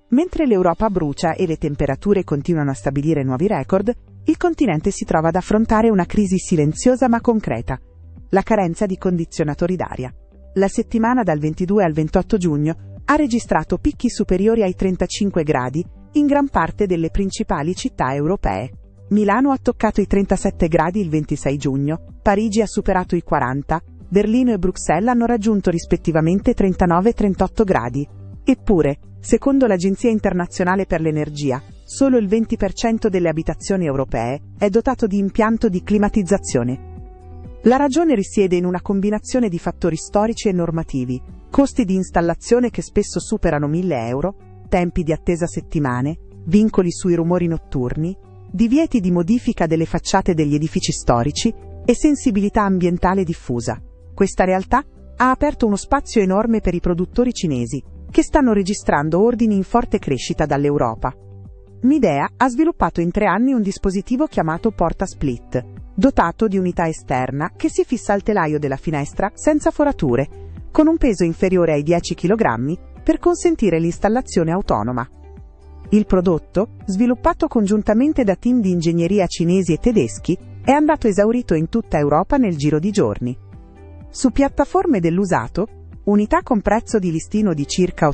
Mentre l'Europa brucia e le temperature continuano a stabilire nuovi record, il continente si trova ad affrontare una crisi silenziosa ma concreta: la carenza di condizionatori d'aria. La settimana dal 22 al 28 giugno ha registrato picchi superiori ai 35 gradi in gran parte delle principali città europee. Milano ha toccato i 37 gradi il 26 giugno, Parigi ha superato i 40, Berlino e Bruxelles hanno raggiunto rispettivamente 39 e 38 gradi. Eppure, secondo l'Agenzia internazionale per l'energia, solo il 20% delle abitazioni europee è dotato di impianto di climatizzazione. La ragione risiede in una combinazione di fattori storici e normativi: costi di installazione che spesso superano 1.000 euro, tempi di attesa settimane, vincoli sui rumori notturni, divieti di modifica delle facciate degli edifici storici e sensibilità ambientale diffusa. Questa realtà ha aperto uno spazio enorme per i produttori cinesi, che stanno registrando ordini in forte crescita dall'Europa. Midea ha sviluppato in 3 anni un dispositivo chiamato Porta Split, dotato di unità esterna che si fissa al telaio della finestra senza forature, con un peso inferiore ai 10 kg, per consentire l'installazione autonoma. Il prodotto, sviluppato congiuntamente da team di ingegneria cinesi e tedeschi, è andato esaurito in tutta Europa nel giro di giorni. Su piattaforme dell'usato, unità con prezzo di listino di circa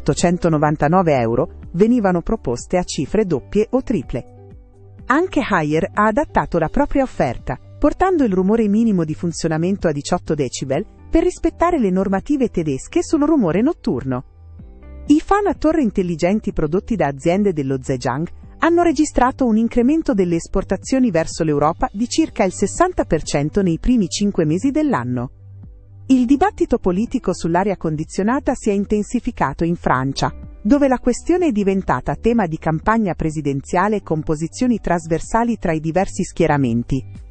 899 euro venivano proposte a cifre doppie o triple. Anche Haier ha adattato la propria offerta, portando il rumore minimo di funzionamento a 18 decibel per rispettare le normative tedesche sul rumore notturno. I fan a torre intelligenti prodotti da aziende dello Zhejiang hanno registrato un incremento delle esportazioni verso l'Europa di circa il 60% nei primi 5 mesi dell'anno. Il dibattito politico sull'aria condizionata si è intensificato in Francia, dove la questione è diventata tema di campagna presidenziale con posizioni trasversali tra i diversi schieramenti.